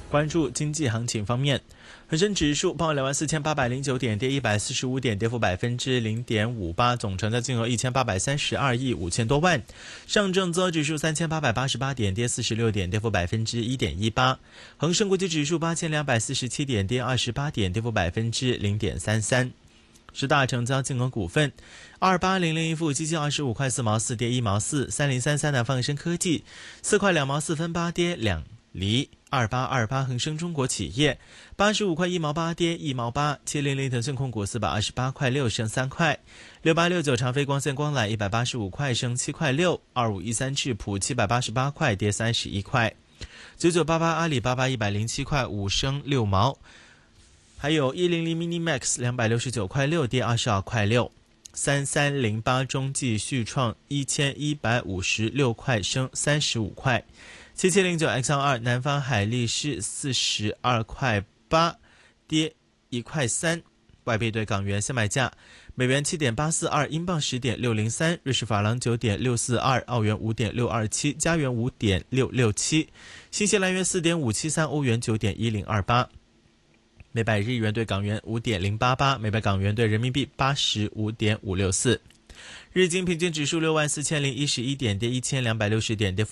关注经济行情方面，恒生指数报24809点，跌145点，跌幅0.58%，总成交金额1832亿5千多万。上证综合指数3888点，跌46点，跌幅1.18%。恒生国际指数8247点，跌28点，跌幅0.33%。十大成交金额股份：28001一富基金25块4毛4，跌1毛4；3033南方恒生科技4块2毛4分8，跌2厘；2828恒生中国企业85块1毛8，跌1毛8；700腾讯控股428块6，升3块；6869长飞光线光缆185块，升7块6；2513智普788块，跌31块；9988阿里巴巴107块5，升6毛。还有100 Minimax 269块6，跌22块6；3308中继续创1156块，升35块；7709 XR2 南方海力士42块8，跌1块3。外币对港元现买价：美元7.842，英镑10.603，瑞士法郎9.642，澳元5.627，加元5.667，新西兰元4.573，欧元9.1028。每百日元对港元5.088，每百港元对人民币85.564。日经平均指数64011点，跌1260点，跌幅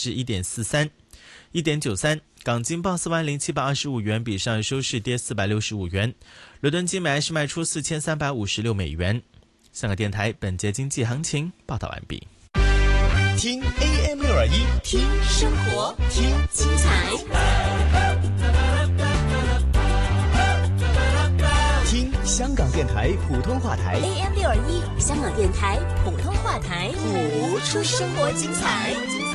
1.93%。港金报40725元，比上日收市跌465元。伦敦金每安士卖出4356美元。香港电台本节经济行情报道完毕。 听 AM621， 听生活，听精彩。香港电台普通话台 AM621， 香港电台普通话台， 谱出生活精彩。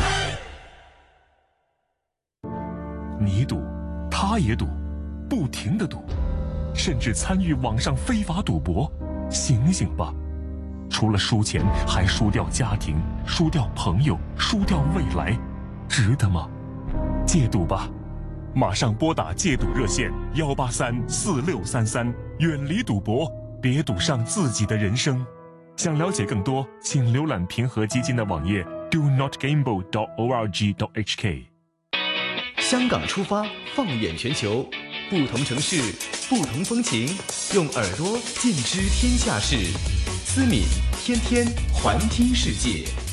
你赌，他也赌，不停地赌，甚至参与网上非法赌博。醒醒吧！除了输钱，还输掉家庭，输掉朋友，输掉未来，值得吗？戒赌吧！马上拨打戒赌热线1834633，远离赌博，别赌上自己的人生。想了解更多，请浏览平和基金的网页 donotgamble.org.hk。 香港出发，放眼全球，不同城市，不同风情，用耳朵尽知天下事。思敏天天环听世界。